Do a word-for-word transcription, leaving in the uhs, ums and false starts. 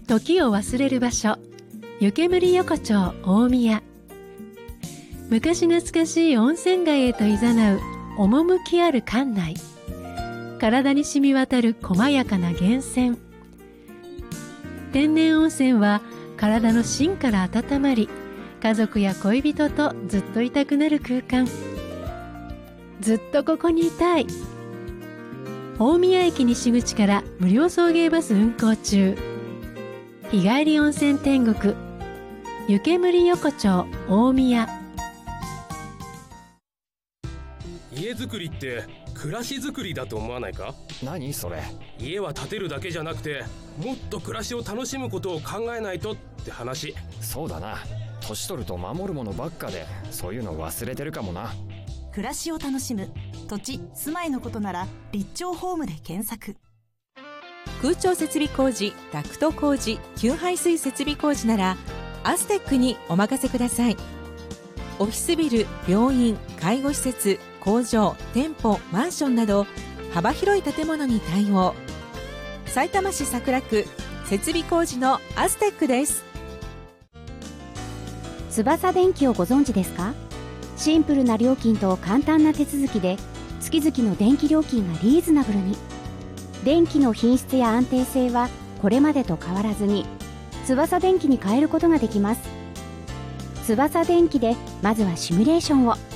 時を忘れる場所、湯煙横丁大宮。昔懐かしい温泉街へと誘う趣ある館内。体に染み渡る細やかな源泉。天然温泉は体の芯から温まり、家族や恋人とずっといたくなる空間。ずっとここにいたい。大宮駅西口から無料送迎バス運行中。日帰り温泉天国、湯煙横丁大宮。 家づくりって暮らしづくりだと思わないか？ 何それ？ 家は建てるだけじゃなくて、もっと暮らしを楽しむことを考えないとって話。 そうだな。年取ると守るものばっかで、そういうの忘れてるかもな。 暮らしを楽しむ土地・住まいのことなら立町ホームで検索。 空調設備工事、ダクト工事、給排水設備工事ならアステックにお任せください。オフィスビル、病院、介護施設、工場、店舗、マンションなど幅広い建物に対応。さいたま市桜区設備工事のアステックです。 翼電機をご存知ですか？シンプルな料金と簡単な手続きで月々の電気料金がリーズナブルに。電気の品質や安定性はこれまでと変わらずに翼電機に変えることができます。翼電機でまずはシミュレーションを。